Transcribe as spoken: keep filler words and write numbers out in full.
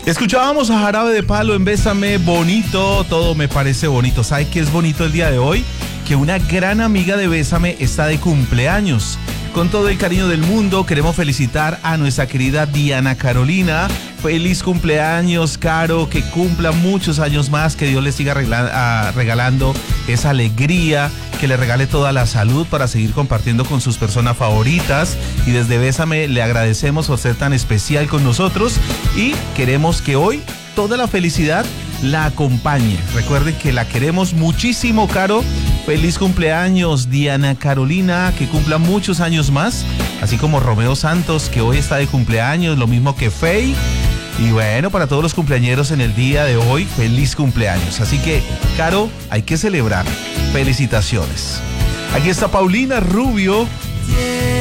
Escuchábamos a Jarabe de Palo en Bésame, bonito, todo me parece bonito. ¿Sabe qué es bonito el día de hoy? Que una gran amiga de Bésame está de cumpleaños. Con todo el cariño del mundo, queremos felicitar a nuestra querida Diana Carolina. Feliz cumpleaños, Caro, que cumpla muchos años más, que Dios le siga regalando esa alegría, que le regale toda la salud para seguir compartiendo con sus personas favoritas. Y desde Bésame le agradecemos por ser tan especial con nosotros y queremos que hoy toda la felicidad la acompañe. Recuerden que la queremos muchísimo, Caro. Feliz cumpleaños, Diana Carolina, que cumpla muchos años más, así como Romeo Santos, que hoy está de cumpleaños, lo mismo que Faye. Y bueno, para todos los cumpleañeros en el día de hoy, feliz cumpleaños. Así que, Caro, hay que celebrar. Felicitaciones. Aquí está Paulina Rubio.